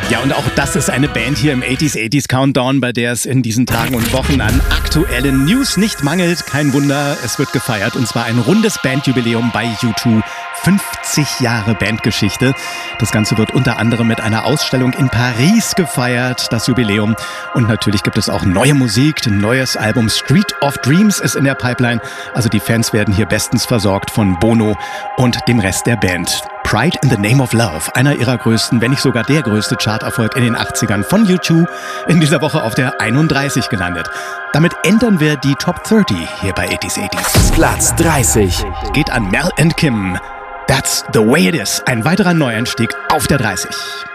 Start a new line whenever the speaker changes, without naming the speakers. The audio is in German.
Ja, und auch das ist eine Band hier im 80s Countdown, bei der es in diesen Tagen und Wochen an aktuellen News nicht mangelt. Kein Wunder, es wird gefeiert, und zwar ein rundes Bandjubiläum bei U2. 50 Jahre Bandgeschichte. Das Ganze wird unter anderem mit einer Ausstellung in Paris gefeiert, das Jubiläum. Und natürlich gibt es auch neue Musik. Ein neues Album Street of Dreams ist in der Pipeline. Also die Fans werden hier bestens versorgt von Bono und dem Rest der Band. Pride in the Name of Love, einer ihrer größten, wenn nicht sogar der größte Charterfolg in den 80ern von U2, in dieser Woche auf der 31 gelandet. Damit ändern wir die Top 30 hier bei 80s.
Platz 30
geht an Mel and Kim. That's the way it is. Ein weiterer Neueinstieg auf der 30.